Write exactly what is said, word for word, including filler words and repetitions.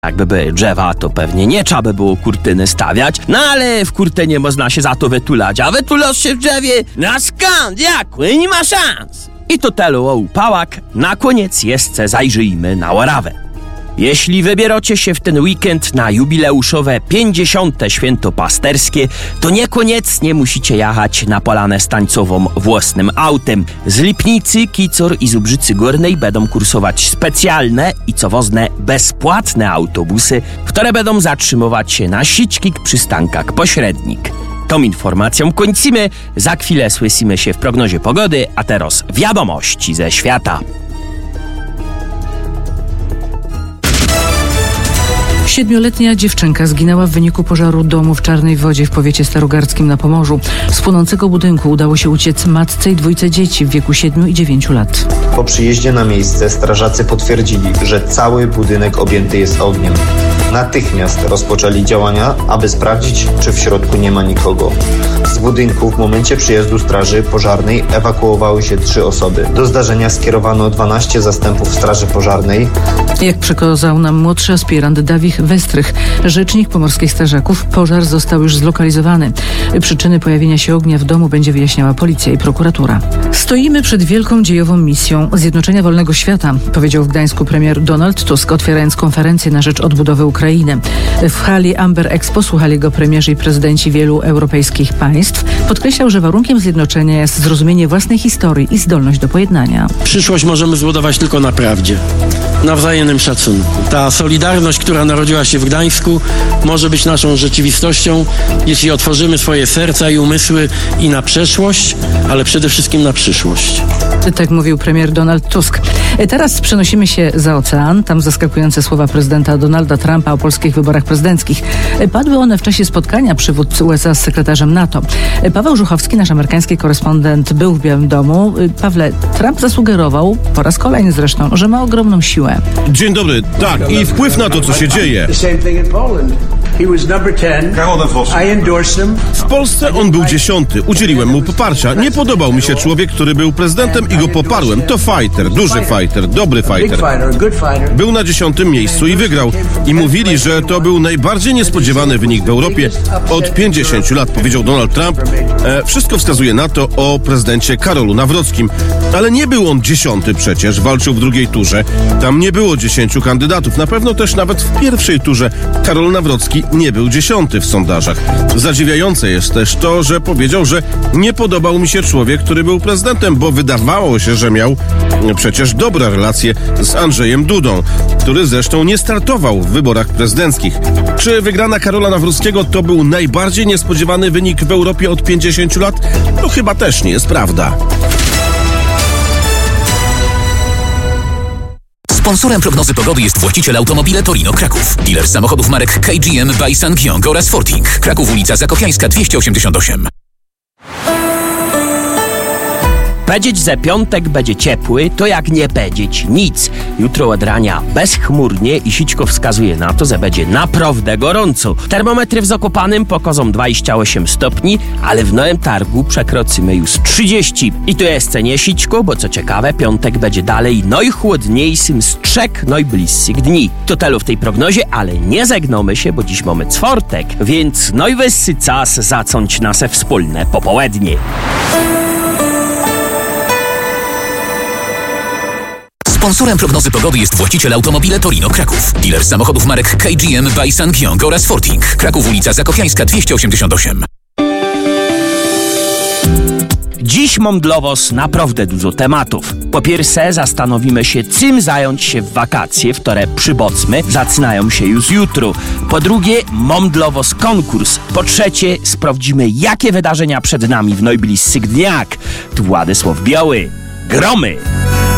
Jakby były drzewa, to pewnie nie trzeba by było kurtyny stawiać, no ale w kurtynie można się za to wytulać, a wytulasz się w drzewie? No skąd? Jak? Nie ma szans! I to telu o upałak, na koniec jeszcze zajrzyjmy na Orawę. Jeśli wybieracie się w ten weekend na jubileuszowe pięćdziesiąte święto pasterskie, to niekoniecznie musicie jechać na polanę stańcową własnym autem. Z Lipnicy, Kicor i Zubrzycy Górnej będą kursować specjalne i co wozne bezpłatne autobusy, które będą zatrzymywać się na sićkich przystankach pośrednik. Tą informacją kończymy, za chwilę słyszymy się w prognozie pogody, a teraz wiadomości ze świata. Siedmioletnia dziewczynka zginęła w wyniku pożaru domu w Czarnej Wodzie w powiecie starogardzkim na Pomorzu. Z płonącego budynku udało się uciec matce i dwójce dzieci w wieku siedmiu i dziewięciu lat. Po przyjeździe na miejsce strażacy potwierdzili, że cały budynek objęty jest ogniem. Natychmiast rozpoczęli działania, aby sprawdzić, czy w środku nie ma nikogo. Z budynku w momencie przyjazdu straży pożarnej ewakuowały się trzy osoby. Do zdarzenia skierowano dwanaście zastępów straży pożarnej. Jak przekazał nam młodszy aspirant Dawid Westrych, rzecznik pomorskich strażaków, pożar został już zlokalizowany. Przyczyny pojawienia się ognia w domu będzie wyjaśniała policja i prokuratura. Stoimy przed wielką dziejową misją zjednoczenia wolnego świata, powiedział w Gdańsku premier Donald Tusk, otwierając konferencję na rzecz odbudowy Ukrainy. W hali Amber Expo słuchali go premierzy i prezydenci wielu europejskich państw. Podkreślał, że warunkiem zjednoczenia jest zrozumienie własnej historii i zdolność do pojednania. Przyszłość możemy zbudować tylko na prawdzie, na wzajemnym szacunku. Ta solidarność, która narodziła się w Gdańsku, może być naszą rzeczywistością, jeśli otworzymy swoje serca i umysły i na przeszłość, ale przede wszystkim na przyszłość. Tak mówił premier Donald Tusk. Teraz przenosimy się za ocean. Tam zaskakujące słowa prezydenta Donalda Trumpa o polskich wyborach prezydenckich. Padły one w czasie spotkania przywódcy U S A z sekretarzem NATO. Paweł Żuchowski, nasz amerykański korespondent, był w Białym Domu. Pawle, Trump zasugerował, po raz kolejny zresztą, że ma ogromną siłę. Dzień dobry. Tak, i wpływ na to, co się dzieje. W Polsce on był dziesiąty. Udzieliłem mu poparcia. Nie podobał mi się człowiek, który był prezydentem i go poparłem. To fighter, duży fighter, dobry fighter. Był na dziesiątym miejscu i wygrał. I mówili, że to był najbardziej niespodziewany wynik w Europie od pięćdziesięciu lat, powiedział Donald Trump. E, wszystko wskazuje na to o prezydencie Karolu Nawrockim. Ale nie był on dziesiąty przecież, walczył w drugiej turze. Tam nie było dziesięciu kandydatów. Na pewno też nawet w pierwszej turze Karol Nawrocki nie był dziesiąty w sondażach. Zadziwiające jest też to, że powiedział, że nie podobał mi się człowiek, który był prezydentem, bo wydawało się, że miał przecież dobre relacje z Andrzejem Dudą, który zresztą nie startował w wyborach prezydenckich. Czy wygrana Karola Nawrockiego to był najbardziej niespodziewany wynik w Europie od pięćdziesięciu lat? To chyba też nie jest prawda. Sponsorem prognozy pogody jest właściciel Automobile Torino Kraków. Dealer samochodów marek K G M by Sangyong oraz Forting. Kraków, ulica Zakopiańska dwieście osiemdziesiąt osiem. Powiedzieć, że piątek będzie ciepły, to jak nie powiedzieć nic. Jutro od rania bezchmurnie i sićko wskazuje na to, że będzie naprawdę gorąco. Termometry w Zakopanem pokażą dwadzieścia osiem stopni, ale w Nowym Targu przekroczymy już trzydzieści. I to jest nie sićko, bo co ciekawe, piątek będzie dalej najchłodniejszym z trzech najbliższych dni. To tyle w tej prognozie, ale nie zegnamy się, bo dziś mamy czwartek, więc najwyższy czas zacząć nasze wspólne popołudnie. Sponsorem prognozy pogody jest właściciel Automobile Torino Kraków. Dealer samochodów marek K G M by Sangyong oraz Forting. Kraków, ulica Zakopiańska dwieście osiemdziesiąt osiem. Dziś mam dla was naprawdę dużo tematów. Po pierwsze, zastanowimy się, czym zająć się w wakacje, w które przybocmy zaczynają się już jutro. Po drugie, mam dla was konkurs. Po trzecie, sprawdzimy, jakie wydarzenia przed nami w najbliższych dniach. Tu Władysław Biały. Gromy!